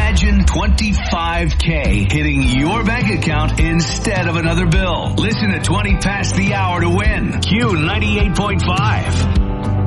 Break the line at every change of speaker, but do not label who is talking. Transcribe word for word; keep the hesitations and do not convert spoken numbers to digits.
Imagine twenty-five K hitting your bank account instead of another bill. Listen to twenty past the hour to win. Q ninety-eight point five.